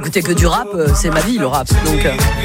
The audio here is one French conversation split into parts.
écouter que du rap, c'est ma vie le rap. Donc,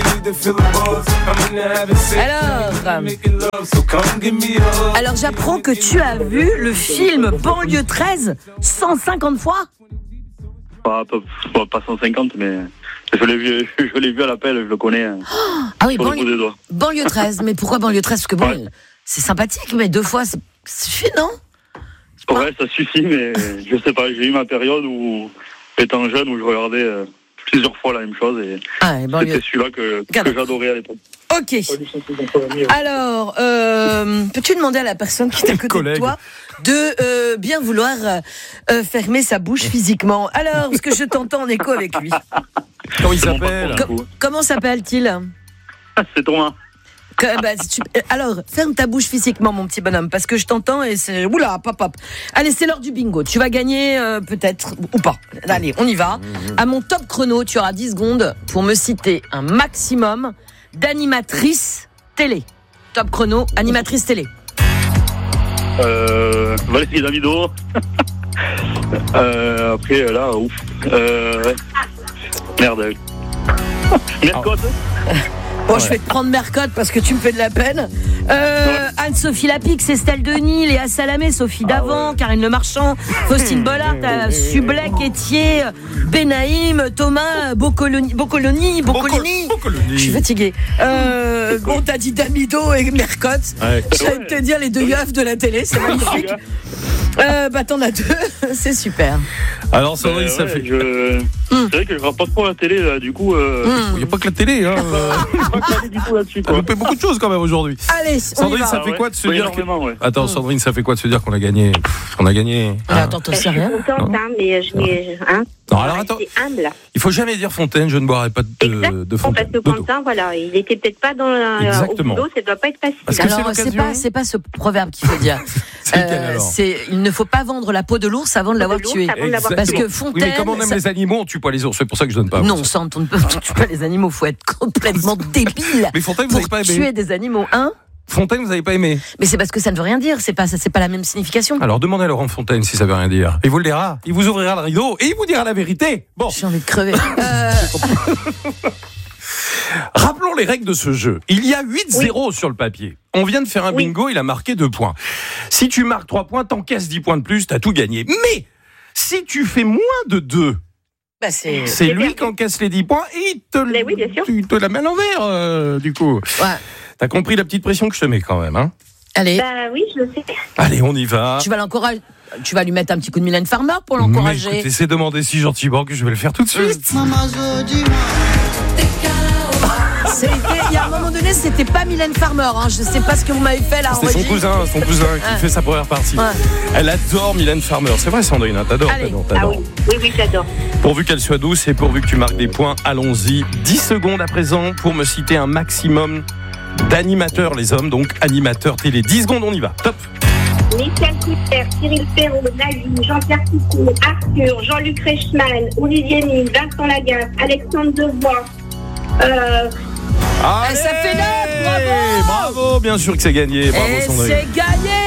Alors j'apprends que tu as vu le film Banlieue 13 150 fois. Pas 150, mais je l'ai vu à l'appel, je le connais. Ah oui, Banlieue 13. Mais pourquoi Banlieue 13? Parce que bon, c'est sympathique, mais 2 fois, ça suffit, non? Ouais, ça suffit, mais je sais pas. J'ai eu ma période où, étant jeune, où je regardais plusieurs fois la même chose et c'était celui-là que j'adorais à l'époque. Ok. Alors, peux-tu demander à la personne qui est à côté de toi de bien vouloir fermer sa bouche physiquement? Alors, parce que je t'entends en écho avec lui. Comment il s'appelle? Comment s'appelle-t-il? C'est Thomas. Alors, ferme ta bouche physiquement, mon petit bonhomme, parce que je t'entends et c'est... Oula, pop. Allez, c'est l'heure du bingo. Tu vas gagner, peut-être, ou pas. Allez, on y va. À mon top chrono, tu auras 10 secondes pour me citer un maximum d'animatrices télé. Top chrono, animatrice télé. Valérie Damido. Après, là, ouf. Merde. Mercotte. Bon, je vais te prendre Mercotte parce que tu me fais de la peine. Anne-Sophie Lapix, Estelle Denis, Léa Salamé, Sophie Davant, Karine Le Marchand, Faustine Bollard, Sublec, Étier, Benaïm, Thomas, Boccolini. Je suis fatiguée. Bon, t'as dit Damido et Mercotte. J'allais te dire les 2 yeufs de la télé, c'est magnifique. T'en as 2, c'est super. Alors, Sandrine, ça fait. C'est vrai que je regarde pas trop la télé, là, du coup. Il n'y a pas que la télé, hein. Du tout là-dessus, quoi. On fait beaucoup de choses quand même aujourd'hui. Allez, Sandrine, ça fait quoi de se dire que... ouais. Attends, Sandrine, ça fait quoi de se dire qu'on a gagné? On a gagné. Attends, t'en sais rien. Je suis contente, mais non, alors attends. Humble. Il faut jamais dire Fontaine, je ne boirai pas de Fontaine. Parce que Quentin, voilà, il était peut-être pas dans au boulot, ça doit pas être facile. Parce que alors, c'est pas ce proverbe qu'il faut dire. Il ne faut pas vendre la peau de l'ours avant de l'avoir tué. Parce que Fontaine. Oui, mais comme on aime les animaux, on tue pas les ours. C'est pour ça que je donne pas. Non, ça, on ne tue pas les animaux. Faut être complètement débile. Mais Fontaine, vous n'avez pas aimé. Tuer des animaux, Fontaine, vous n'avez pas aimé. Mais c'est parce que ça ne veut rien dire. C'est pas la même signification. Alors demandez à Laurent Fontaine si ça veut rien dire. Il vous le dira. Il vous ouvrira le rideau et il vous dira la vérité. Bon. J'ai envie de crever. Rappelons les règles de ce jeu. Il y a 8-0 sur le papier. On vient de faire un bingo, il a marqué 2 points. Si tu marques 3 points, t'encaisses 10 points de plus, t'as tout gagné. Mais si tu fais moins de 2, c'est lui qui encaisse les 10 points et il te la met à l'envers, du coup. Ouais. T'as compris la petite pression que je te mets quand même, hein? Allez. Oui, je le sais. Allez, on y va. Tu vas lui mettre un petit coup de Mylène Farmer pour l'encourager. Mais écoutez, c'est demandé si gentiment que je vais le faire tout de suite. Il y a un moment donné, c'était pas Mylène Farmer. Je sais pas ce que vous m'avez fait là. C'était son cousin qui fait sa première partie. Ouais. Elle adore Mylène Farmer. C'est vrai, Sandrine, t'adores. Ah oui, j'adore. Pourvu qu'elle soit douce et pourvu que tu marques des points, allons-y. 10 secondes à présent pour me citer un maximum d'animateurs, les hommes, donc animateurs télé. 10 secondes, on y va. Top. Michel Couder, Cyril Perrault, Nagui, Jean-Pierre Coucou, Arthur, Jean-Luc Reichmann, Olivier Mine, Vincent Lagaffe, Alexandre Devoix. Ça fait 9, bravo! Bravo, bien sûr que c'est gagné. Bravo, Sandrine. C'est gagné!